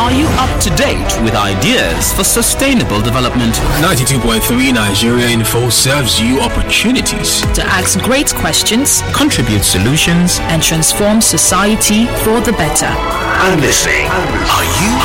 Are you up to date with ideas for sustainable development? 92.3 Nigeria Info serves you opportunities to ask great questions, contribute solutions, and transform society for the better. I'm listening. Are you